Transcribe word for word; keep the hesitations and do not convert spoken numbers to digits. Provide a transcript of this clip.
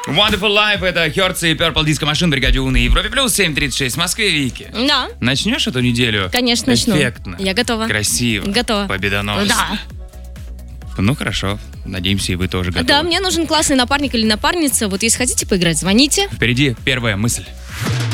Wonderful Life — это Хёрдс и Purple Disco Machine, бригаде У на Европе Плюс, семь тридцать шесть в Москве. Вики, Да. начнешь эту неделю? Конечно, начну. Эффектно. Я готова. Красиво. Готова. Победоносно. Да. Ну хорошо, надеемся, и вы тоже готовы. Да, мне нужен классный напарник или напарница. Вот если хотите поиграть, звоните. Впереди первая мысль.